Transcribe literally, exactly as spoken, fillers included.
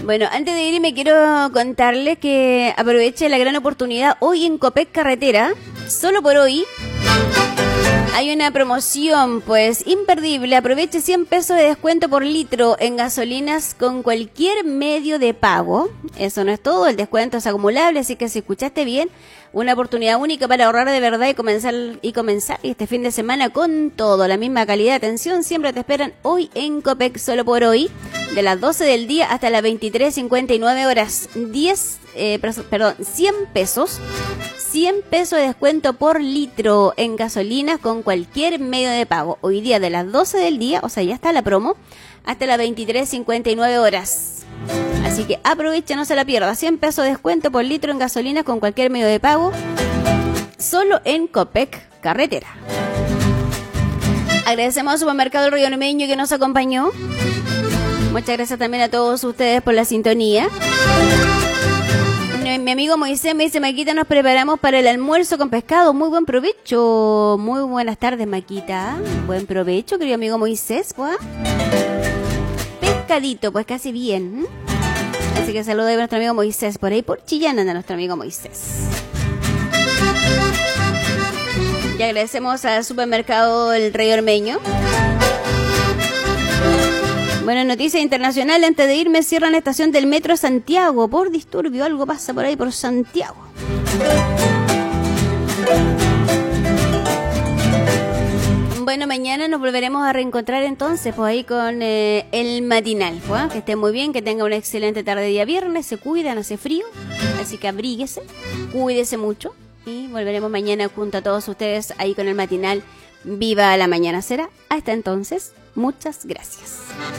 Bueno, antes de irme quiero contarles que aproveche la gran oportunidad hoy en Copec Carretera, solo por hoy. Hay una promoción, pues, imperdible. Aproveche cien pesos de descuento por litro en gasolinas con cualquier medio de pago. Eso no es todo, el descuento es acumulable, así que si escuchaste bien, una oportunidad única para ahorrar de verdad y comenzar y comenzar este fin de semana con todo. La misma calidad de atención siempre te esperan hoy en Copec, solo por hoy, de las doce del día hasta las veintitrés cincuenta y nueve horas. diez, eh, perdón, cien pesos. cien pesos de descuento por litro en gasolinas con cualquier medio de pago. Hoy día de las doce del día, o sea, ya está la promo, hasta las veintitrés cincuenta y nueve horas. Así que aprovecha, no se la pierda. cien pesos de descuento por litro en gasolinas con cualquier medio de pago, solo en Copec Carretera. Agradecemos al Supermercado El Río Ormeño que nos acompañó. Muchas gracias también a todos ustedes por la sintonía. Mi amigo Moisés me dice: Maquita, nos preparamos para el almuerzo con pescado. Muy buen provecho. Muy buenas tardes, Maquita. Buen provecho, querido amigo Moisés. ¿Pues? Pescadito, pues casi bien. Así que saludos a nuestro amigo Moisés. Por ahí, por Chillán anda nuestro amigo Moisés. Y agradecemos al Supermercado El Rey Ormeño. Bueno, noticia internacional. Antes de irme, cierran la estación del Metro Santiago por disturbio. Algo pasa por ahí por Santiago. Bueno, mañana nos volveremos a reencontrar entonces pues ahí con eh, el matinal. Pues, que estén muy bien, que tengan una excelente tarde día viernes. Se cuidan, hace frío, así que abríguese, cuídese mucho. Y volveremos mañana junto a todos ustedes ahí con el matinal. Viva la mañana será. Hasta entonces, muchas gracias.